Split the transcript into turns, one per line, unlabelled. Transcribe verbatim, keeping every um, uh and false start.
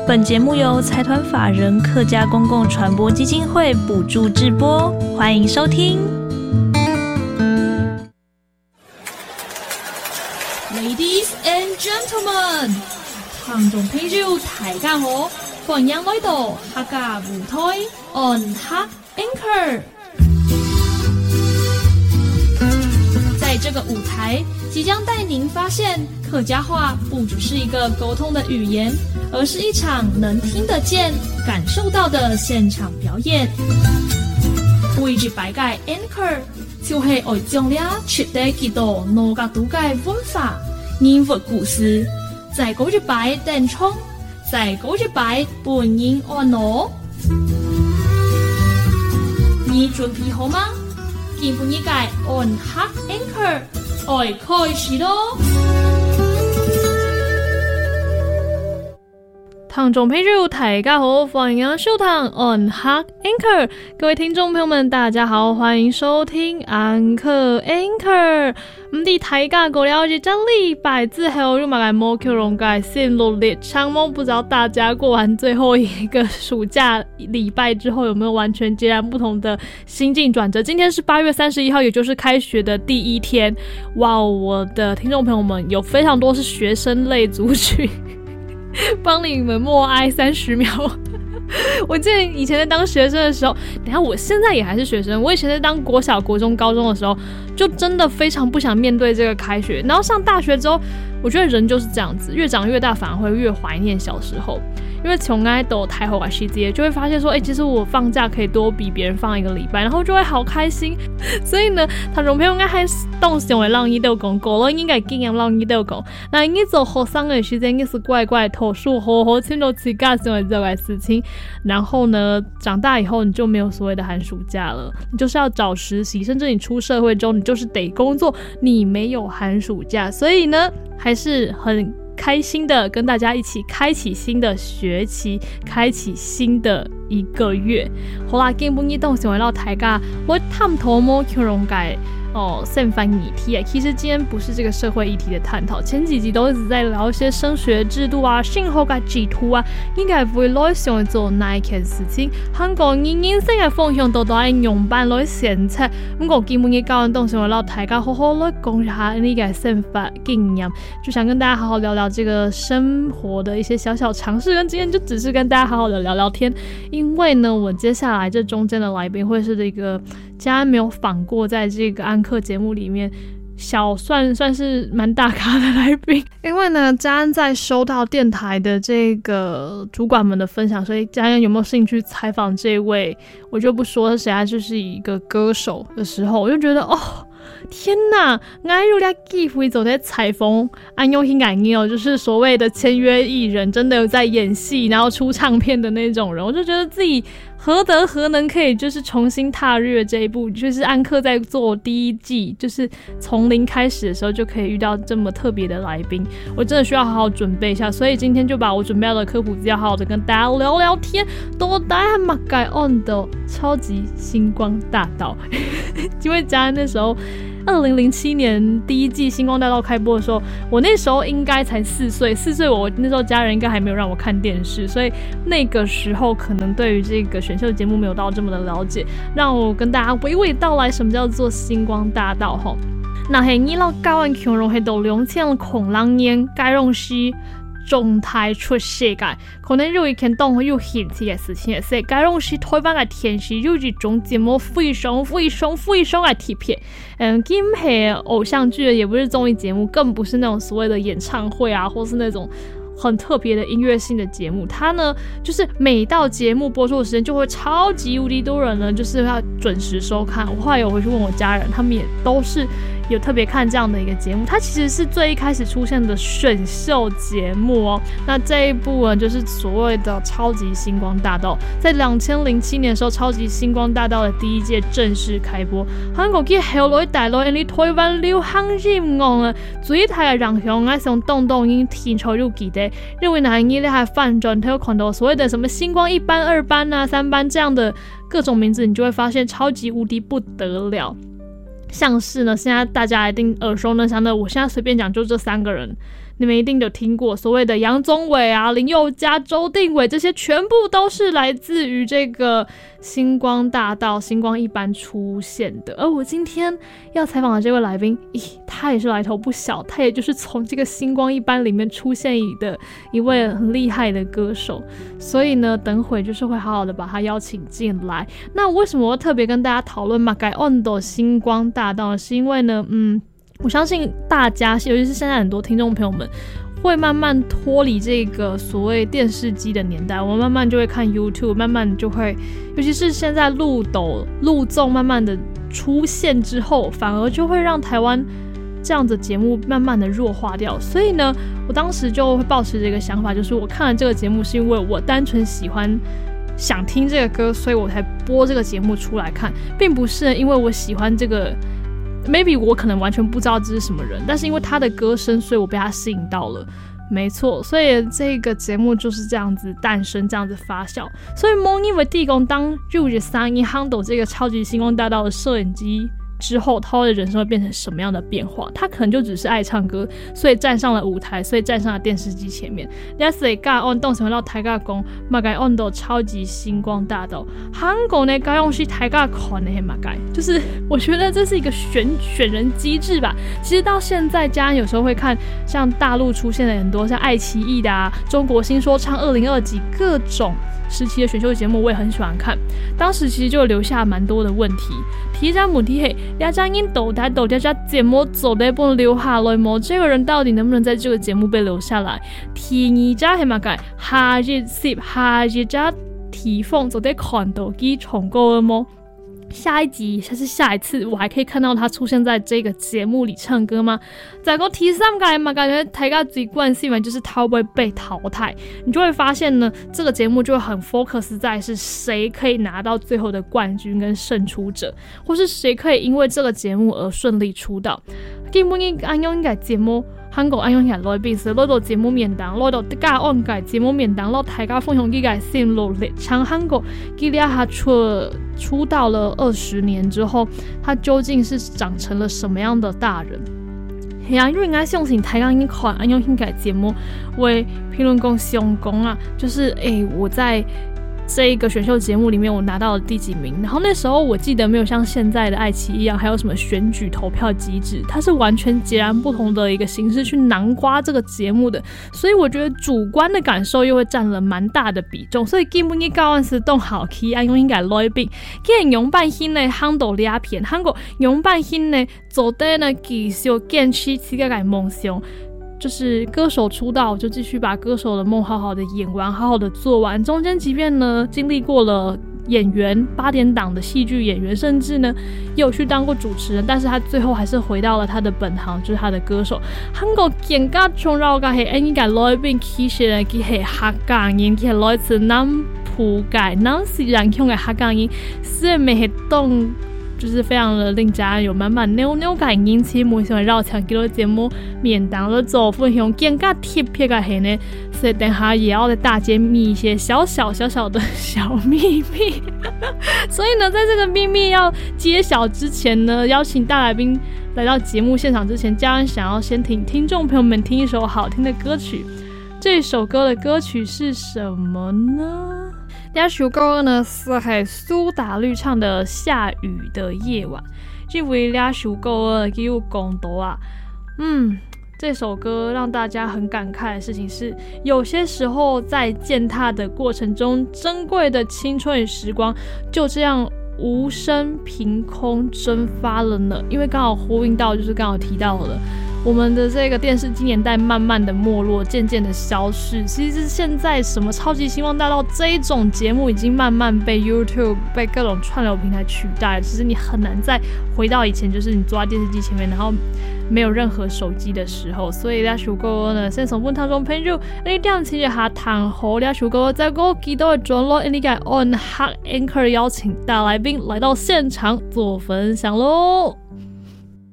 本节目由财团法人客家公共传播基金会补助制播，欢迎收听。
Ladies and gentlemen， 聽眾朋友大家好，歡迎來到客家舞台 On Hak Anchor。在這個舞台，即將帶您發現客家話不只是一個溝通的語言，而是一場能聽得見、感受到的現場表演。每一擺嘅 Anchor 就係愛將你徹底記到農家獨嘅文化、人物故事，在嗰一擺電衝，在嗰一擺本人按攞。你準備好嗎？今晡日嘅 On Hak Anchor 愛開始咯！聽眾朋友大家好，歡迎收聽 On Hak Anchor。各位聽眾朋友們大家好，歡迎收聽安可 Anchor。唔知大家過了一個禮拜之後，又馬來冇去龍街新落力長夢，不知道大家過完最後一個暑假禮拜之後，有沒有完全截然不同的心境轉折？今天是八月三十一號，也就是開學的第一天。哇，我的聽眾朋友們有非常多是學生類族群。幫你們默哀三十秒。我記得以前在當學生的時候，等一下我現在也還是學生，我以前在當國小、國中、高中的時候，就真的非常不想面對這個開學。然後上大學之後，我覺得人就是這樣子，越長越大反而會越懷念小時候。因為從愛到台後啊時節，就會發現說，哎、欸，其實我放假可以多比別人放一個禮拜，然後就會好開心。所以呢，聽眾朋友應該還是當時我讓伊都講，過了應該經驗讓伊都講。那伊做學生的時間，應該是乖乖讀書，好好親到自家成為這個事情。然後呢，長大以後你就沒有所謂的寒暑假了，你就是要找實習，甚至你出社會中，你就是得工作，你沒有寒暑假。所以呢，還是很開心的跟大家一起開啟新的學期，開啟新的一個月。好啦，今晡日當時為了大家我探討麼內容嘅哦，憲法議題啊，其實今天不是這個社會議題的探討，前幾集都一直在聊一些升學制度啊、升學嘅制度啊，應該會來想做哪一件事情。香港人人生嘅方向都都係用辦來選擇。咁我今晡日教完東西，為了大家好好來講一下呢個憲法經驗，就想跟大家好好聊聊這個生活的一些小小嘗試。跟今天就只是跟大家好好的聊聊天，因為呢，我接下來這中間的來賓會是這個嘉安沒有訪過，在這個安課節目裡面小算算是蠻大咖的來賓。因為呢，嘉安在收到電台的這個主管們的分享，所以嘉安有沒有興趣採訪這位我就不說是誰啊，就是一個歌手的時候，我就覺得哦，天哪，我有了機會走在採訪安永興感應哦，就是所謂的簽約藝人，真的有在演戲然後出唱片的那種人，我就覺得自己何德何能可以就是重新踏入這一步，就是安課在做第一季，就是從零開始的時候就可以遇到這麼特別的來賓，我真的需要好好準備一下，所以今天就把我準備的科普資料好好的跟大家聊聊天。到底係乜嘢 on 的超級星光大道？因為嘉安那時候二零零七年第一季星光大道開播的時候，我那時候應該才四歲，四歲我那時候家人應該還沒有讓我看電視，所以那個時候可能對於這個選秀節目沒有到這麼的了解，讓我跟大家娓娓道來什麼叫做星光大道吼。那係二六九萬強榮係到兩千恐龍年該用是狀態出世界，可能有一件當有興趣嘅事情係，該用是台灣嘅電視有一種節目非常非常非常嘅特別，嗯，既唔係偶像劇，也不是綜藝節目，更不是那種所謂的演唱會啊，或是那種很特別的音樂性的節目。它呢，就是每到節目播出的時間，就會超級無敵多人呢，就是要準時收看。我後來有回去問我家人，他們也都是有特別看這樣的一個節目。它其實是最一開始出現的選秀節目哦。那這一部呢，就是所謂的超級星光大道。在兩千零七年的時候，超級星光大道的第一屆正式開播。韓國嘅後來大陸，你台灣流行音樂啊，最大嘅人響啊，像動動音天才有記得。認為男一咧還翻轉，他有看到所謂的什麼星光一班、二班啊、三班這樣的各種名字，你就會發現超級無敵不得了。像是呢，現在大家一定耳熟能詳的，我現在隨便講就這三個人。 你们一定有听过所谓的杨宗纬啊、林宥嘉、周定伟，这些全部都是来自于这个星光大道、星光一班出现的。而我今天要采访的这位来宾，咦，他也是来头不小，他也就是从这个星光一班里面出现的一位很厉害的歌手，所以呢，等会就是会好好的把他邀请进来。那为什么我特别跟大家讨论马改 on 的星光大道呢？是因为呢，嗯。我相信大家，尤其是现在很多听众朋友们，会慢慢脱离这个所谓电视机的年代，我们慢慢就会看 YouTube， 慢慢就会，尤其是现在路抖、路综慢慢的出现之后，反而就会让台湾这样的节目慢慢的弱化掉。所以呢，我当时就会抱持这个想法，就是我看了这个节目是因为我单纯喜欢想听这个歌，所以我才播这个节目出来看，并不是因为我喜欢这个maybe 我可能完全不知道这是什么人，但是因为他的歌声，所以我被他吸引到了。没错，所以这个节目就是这样子诞生，这样子发酵。所以某因为地公当入职三一 handle 这个超级星光大道的摄影机之后，他的人生会变成什么样的变化？他可能就只是爱唱歌，所以站上了舞台，所以站上了电视机前面。你所以噶按动什么到台噶讲，马该按到超级星光大道。韩国呢，该用是台噶看的马该，就是我觉得这是一个选选人机制吧。其实到现在，家人有时候会看像大陆出现了很多像爱奇艺的啊、中国新说唱二零二几各种时期的选秀节目，我也很喜欢看。当时其实就留下蛮多的问题。第一张问题是，大家因抖台抖家节目走的不能留下来吗？这个人到底能不能在这个节目被留下来？第二家是嘛个夏日十夏日家提凤走在看到机重构了吗？下一集还是下一次，我还可以看到他出现在这个节目里唱歌吗？再个第三个嘛，感觉台家最关心嘛，就是他会不会被淘汰？你就会发现呢，这个节目就会很 focus 在是谁可以拿到最后的冠军跟胜出者，或是谁可以因为这个节目而顺利出道。基本上按用个节目。韩國按用起來變成攞到節目面檔，攞到家按介節目面檔，攞大家分享幾個線路嚟唱韓國。基利亞他出出道了二十年之後，他究竟是長成了什麼樣的大人？係啊，因為應該相信台港已經看按用起來節目，為評論講相公啊，就是誒我在。這一個選秀節目裡面我拿到了第幾名，然後那時候我記得沒有像現在的愛奇藝一樣還有什麼選舉投票機制，它是完全截然不同的一個形式去囊括這個節目的，所以我覺得主觀的感受又會佔了蠻大的比重，所以基本上教案是動好起按用應該來賓既然用半天呢夯到倆片韓國用半天呢做得呢繼續堅持自己的夢想，就是歌手出道就繼續把歌手的夢好好的演完，好好的做完，中間即便呢經歷過了演員八點檔的戲劇演員，甚至呢也有去當過主持人，但是他最後還是回到了他的本行，就是他的歌手。韓國更加重要嘅係應該來賓其實呢佢係客家人，佢係來自南埔界南西人腔嘅客家人，雖然未係當就是非常的令家人有滿滿扭扭感因此每想繞場幾多節目面當了做分享更加貼切嘅係呢，所以等下也要在大揭秘一些小小小小的小秘密所以呢在這個秘密要揭曉之前呢，邀請大來賓來到節目現場之前，家人想要先聽聽眾朋友們聽一首好聽的歌曲。這首歌的歌曲是什麼呢？這首歌呢是蘇打綠唱的《下雨的夜晚》。這位這首歌給我講到啊，嗯，這首歌讓大家很感慨的事情是，有些時候在踐踏的過程中，珍貴的青春與時光就這樣無聲憑空蒸發了呢。因為剛好呼應到，就是剛好提到了我們的這個電視機年代慢慢的沒落，漸漸的消逝。其實現在什麼超級星光大道這一種節目已經慢慢被 YouTube 被各種串流平台取代，其實你很難再回到以前，就是你坐在電視機前面，然後沒有任何手機的時候。所以這首歌呢，先從問聽眾朋友你點聽一下彈好這首歌，在歌幾多的轉落，你該 on Hot Anchor 邀請大來賓來到現場做分享咯。